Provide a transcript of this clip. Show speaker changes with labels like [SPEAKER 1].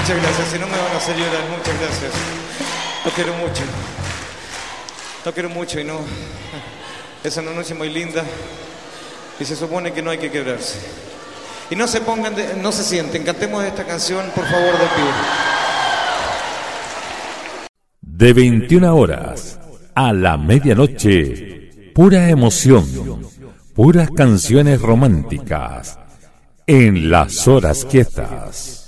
[SPEAKER 1] Muchas gracias, si no me van a hacer llorar, muchas gracias. Los quiero mucho. Los quiero mucho y no... Es una noche muy linda y se supone que no hay que quebrarse. Y no se pongan, no se sienten, cantemos esta canción, por favor, de pie.
[SPEAKER 2] De 21 horas a la medianoche, pura emoción, puras canciones románticas en Las Horas Quietas.